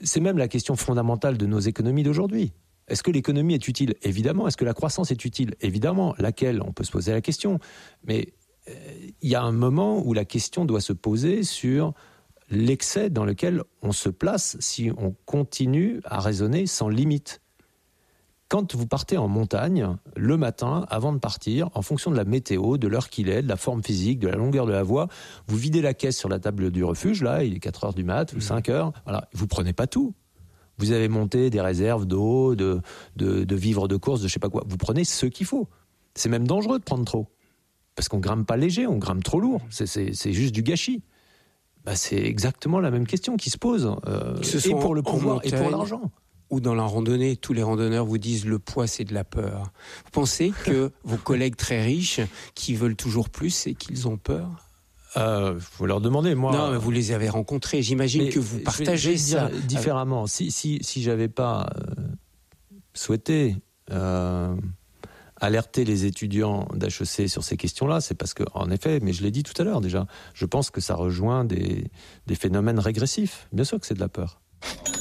c'est même la question fondamentale de nos économies d'aujourd'hui. Est-ce que l'économie est utile ? Évidemment. Est-ce que la croissance est utile ? Évidemment. Laquelle ? On peut se poser la question. Mais il y a un moment où la question doit se poser sur l'excès dans lequel on se place si on continue à raisonner sans limite. Quand vous partez en montagne, le matin, avant de partir, en fonction de la météo, de l'heure qu'il est, de la forme physique, de la longueur de la voie, vous videz la caisse sur la table du refuge, là, il est 4 heures du mat, ou 5 heures, voilà, vous prenez pas tout. Vous avez monté des réserves d'eau, de vivres de course, de je sais pas quoi. Vous prenez ce qu'il faut. C'est même dangereux de prendre trop. Parce qu'on grimpe pas léger, on grimpe trop lourd. C'est juste du gâchis. C'est exactement la même question qui se pose. Et pour le pouvoir et pour l'argent. Ou dans la randonnée, tous les randonneurs vous disent le poids c'est de la peur. Vous pensez que vos collègues très riches qui veulent toujours plus, c'est qu'ils ont peur ? Faut leur demander. Moi, non, mais vous les avez rencontrés. J'imagine que vous partagez ça différemment. Si j'avais pas souhaité alerter les étudiants d'HEC sur ces questions-là, c'est parce que, en effet, mais je l'ai dit tout à l'heure déjà, je pense que ça rejoint des phénomènes régressifs. Bien sûr que c'est de la peur.